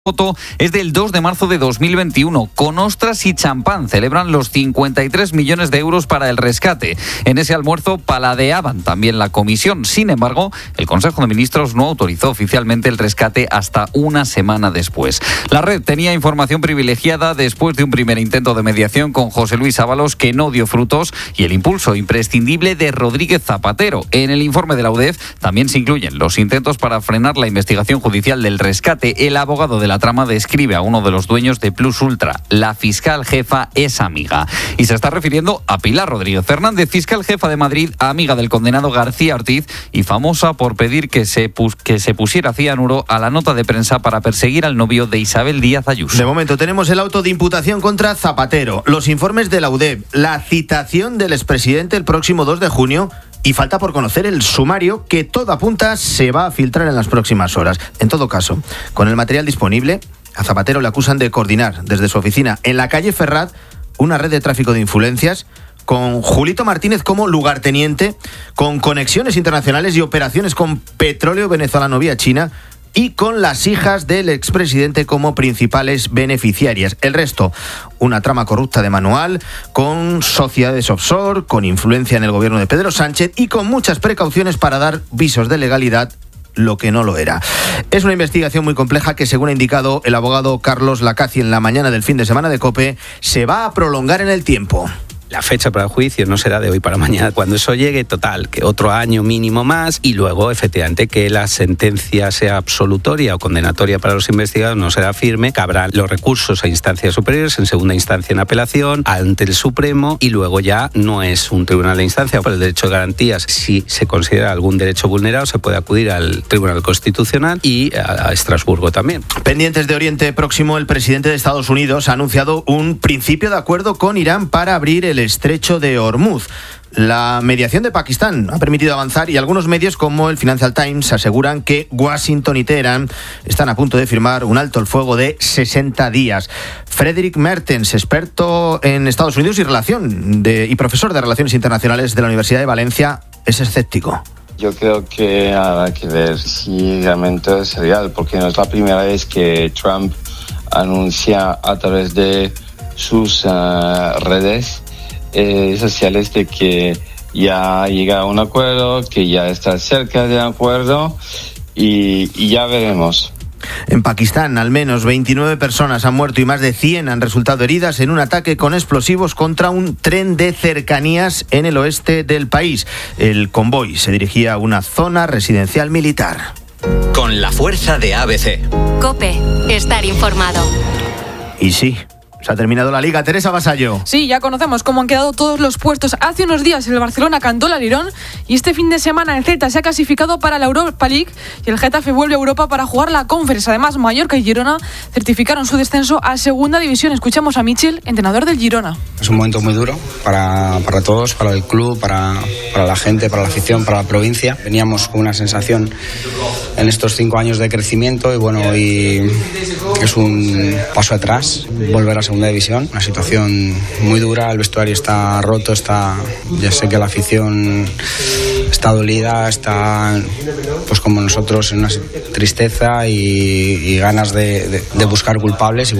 foto es del 2 de marzo de 2021. Con ostras y champán celebran los 53 millones de euros para el rescate. En ese almuerzo paladeaban también la comisión. Sin embargo, el Consejo de Ministros no autorizó oficialmente el rescate hasta una semana después. La red tenía información privilegiada después de un primer intento de mediación con José Luis Ábalos que no dio frutos y el impulso imprescindible de Rodríguez Zapatero. En el informe de la UDEF también se incluyen los intentos para frenar la investigación judicial del rescate. El abogado de la trama describe a uno de los dueños de Plus Ultra. La fiscal jefa es amiga. Y se está refiriendo a Pilar Rodríguez Fernández, fiscal jefa de Madrid, amiga del condenado García Ortiz y famosa por pedir que se pusiera cianuro a la nota de prensa para perseguir al novio de Isabel Díaz Ayuso. De momento tenemos el auto de imputación contra Zapatero, los informes de la UDEF, la citación del expresidente el próximo 2 de junio y falta por conocer el sumario que todo apunta se va a filtrar en las próximas horas. En todo caso, con el material disponible, a Zapatero le acusan de coordinar desde su oficina en la calle Ferrat una red de tráfico de influencias con Julito Martínez como lugarteniente, con conexiones internacionales y operaciones con petróleo venezolano vía China y con las hijas del expresidente como principales beneficiarias. El resto, una trama corrupta de manual, con sociedades offshore, con influencia en el gobierno de Pedro Sánchez y con muchas precauciones para dar visos de legalidad lo que no lo era. Es una investigación muy compleja que, según ha indicado el abogado Carlos Lacazzi en la mañana del fin de semana de COPE, se va a prolongar en el tiempo. La fecha para el juicio no será de hoy para mañana. Cuando eso llegue, total, que otro año mínimo más y luego, efectivamente, que la sentencia sea absolutoria o condenatoria para los investigados no será firme. Cabrán los recursos a instancias superiores, en segunda instancia en apelación, ante el Supremo y luego ya no es un tribunal de instancia. Por el derecho de garantías, si se considera algún derecho vulnerado, se puede acudir al Tribunal Constitucional y a Estrasburgo también. Pendientes de Oriente Próximo, el presidente de Estados Unidos ha anunciado un principio de acuerdo con Irán para abrir el estrecho de Hormuz. La mediación de Pakistán ha permitido avanzar y algunos medios como el Financial Times aseguran que Washington y Teherán están a punto de firmar un alto el fuego de 60 días. Frederick Mertens, experto en Estados Unidos y profesor de Relaciones Internacionales de la Universidad de Valencia, es escéptico. Yo creo que habrá que ver si realmente es real, porque no es la primera vez que Trump anuncia a través de sus redes sociales de que ya llega a un acuerdo, que ya está cerca de un acuerdo y ya veremos. En Pakistán, al menos 29 personas han muerto y más de 100 han resultado heridas en un ataque con explosivos contra un tren de cercanías en el oeste del país. El convoy se dirigía a una zona residencial militar. Con la fuerza de ABC. COPE, estar informado. Y sí, se ha terminado la Liga. Teresa Vasallo. Sí, ya conocemos cómo han quedado todos los puestos. Hace unos días el Barcelona cantó el alirón y este fin de semana el Celta se ha clasificado para la Europa League y el Getafe vuelve a Europa para jugar la Conference. Además, Mallorca y Girona certificaron su descenso a Segunda División. Escuchamos a Michel, entrenador del Girona. Es un momento muy duro para todos, para el club, para la gente, para la afición, para la provincia. Veníamos con una sensación en estos 5 años de crecimiento y es un paso atrás, volver a Segunda División, una situación muy dura, el vestuario está roto, ya sé que la afición está dolida, está pues como nosotros en una tristeza y ganas de buscar culpables y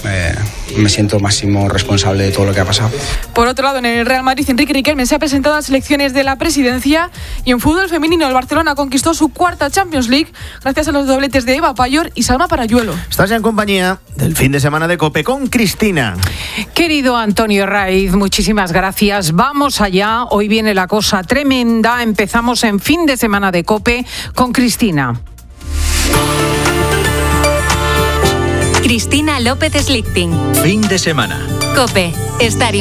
me siento máximo responsable de todo lo que ha pasado. Por otro lado, en el Real Madrid, Enrique Riquelme se ha presentado a las elecciones de la presidencia y en fútbol femenino el Barcelona conquistó su 4ª Champions League gracias a los dobletes de Eva Payor y Salma Parayuelo. Estás ya en compañía del fin de semana de COPE con Cristina. Querido Antonio Raiz, muchísimas gracias. Vamos allá. Hoy viene la cosa tremenda. Empezamos en fin de semana de COPE con Cristina. Cristina López Slichting. Fin de semana. COPE, estar